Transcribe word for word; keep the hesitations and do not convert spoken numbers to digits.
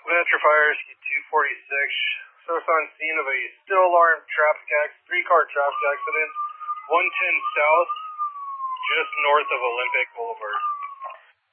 Metro Fire two forty-six. So it's on scene of a still alarm traffic accident, three-car traffic accident, one ten South, just north of Olympic Boulevard.